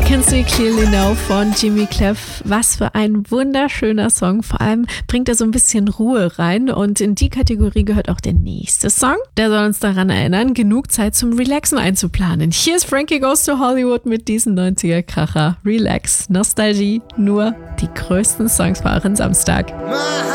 Can See Clearly Now von Jimmy Cliff. Was für ein wunderschöner Song. Vor allem bringt er so ein bisschen Ruhe rein. Und in die Kategorie gehört auch der nächste Song. Der soll uns daran erinnern, genug Zeit zum Relaxen einzuplanen. Hier ist Frankie Goes to Hollywood mit diesem 90er-Kracher. Relax, Nostalgie, nur die größten Songs für euren Samstag.